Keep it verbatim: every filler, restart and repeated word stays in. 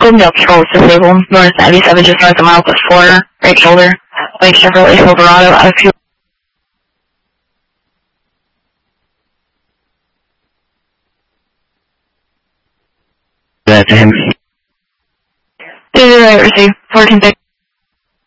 Glendale Patrol is disabled. North ninety-seven, just north of Miles West Florida. Right shoulder. White Chevrolet Silverado out of fuel. That to him. Did you receive fourteen six?